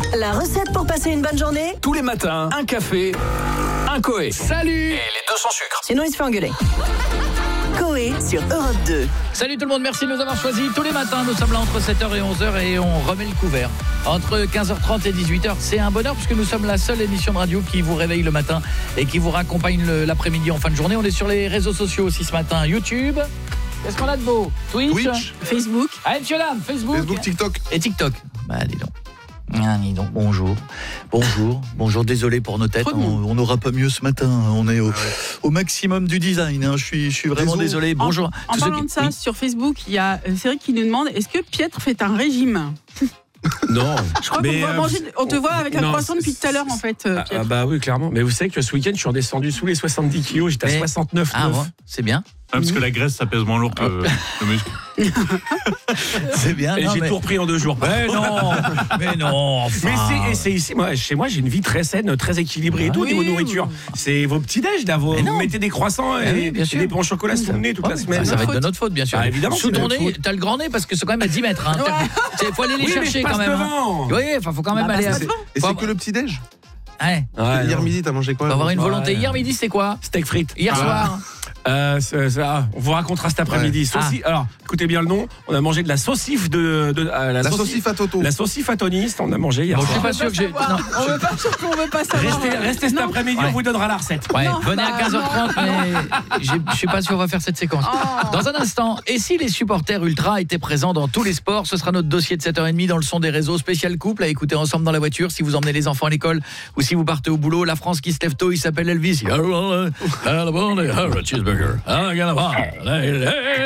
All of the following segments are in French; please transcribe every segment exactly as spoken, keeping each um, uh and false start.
La recette pour passer une bonne journée? Tous les matins, un café, un Coé. Salut! Et les deux sans sucre. Sinon, il se fait engueuler. Coé sur Europe deux. Salut tout le monde, merci de nous avoir choisis. Tous les matins, nous sommes là entre sept heures et onze heures et on remet le couvert. Entre quinze heures trente et dix-huit heures, c'est un bonheur puisque nous sommes la seule émission de radio qui vous réveille le matin et qui vous raccompagne le, l'après-midi en fin de journée. On est sur les réseaux sociaux aussi ce matin. YouTube, qu'est-ce qu'on a de beau? Twitch, Twitch. Facebook. Allez, monsieur Lam, Facebook. Facebook, TikTok. Et TikTok. Bah, dis donc. Ah, dis donc, bonjour. Bonjour. Bonjour, désolé pour nos têtes. On n'aura pas mieux ce matin. On est au, au maximum du design. Hein. Je suis, je suis vraiment désolé. Bonjour. En, en parlant qui... de ça, oui. Sur Facebook, il y a Cédric qui nous demande, est-ce que Pietre fait un régime? Non. Je crois mais qu'on euh, manger, on te voit avec un non, croissant depuis tout à l'heure en fait. Euh, ah, bah oui, clairement. Mais vous savez que ce week-end, je suis redescendu sous les soixante-dix kilos. J'étais mais... à soixante-neuf. Ah bon, c'est bien. Ah, parce que la graisse, ça pèse moins lourd que le muscle. C'est bien. Et non, j'ai mais... tout repris en deux jours. Mais non, mais non. Enfin... Mais c'est, et c'est ici, moi, chez moi, j'ai une vie très saine, très équilibrée et tout, oui, niveau nourriture. C'est vos petits déj, là, vous, vous mettez des croissants et, oui, et des pains au chocolat sous le nez toute ouais, la semaine. Ça, ça va être de notre faute, bien sûr. Ah, évidemment. Sous ton nez, t'as le grand nez parce que c'est quand même à dix mètres. Il hein. faut aller les oui, chercher quand même. Hein. Oui, enfin, faut quand même bah, aller. À... C'est, et c'est que le petit déj. Ouais. ouais Hier non. midi, t'as mangé quoi? Faut avoir une volonté. Ouais. Hier midi, c'est quoi? Steak frites. Hier ah. soir. Euh, c'est, c'est, ah, on vous racontera cet après-midi. Ouais. Sauci- ah. Alors, écoutez bien le nom. On a mangé de la saucif de, de euh, la, la saucif à Toto. La saucif à toniste. On a mangé hier. Bon, soir. Je suis pas sûr que j'ai. Non, on veut pas sûr qu'on veut pas savoir. Restez, restez cet après-midi. Ouais. On vous donnera la recette. Ouais. Non, venez bah, à quinze heures trente, mais je suis pas sûr qu'on va faire cette séquence. Oh. Dans un instant, et si les supporters ultra étaient présents dans tous les sports, ce sera notre dossier de sept heures trente dans le son des réseaux spécial couple à écouter ensemble dans la voiture si vous emmenez les enfants à l'école ou si vous partez au boulot. La France qui se lève tôt, il s'appelle Elvis.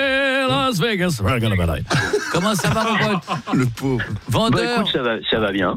Las Vegas. Comment ça va, mon pote? Le pauvre. Vendeur. Bah, écoute, ça va, ça va bien.